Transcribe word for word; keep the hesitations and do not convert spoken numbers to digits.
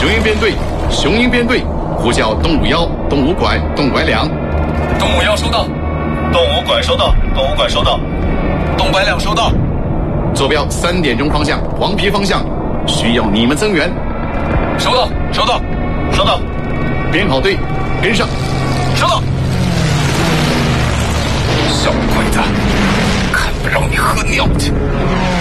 雄鹰编队，雄鹰编队，呼叫东五幺、东五拐、东拐两。 东五幺收到， 东五拐收到，东五拐收到， 东拐两收到。 坐标三点钟方向，黄陂方向，需要你们增援。 收到，收到， 收到。 编好队，跟上。 收到。 小鬼子，看不让你喝尿去。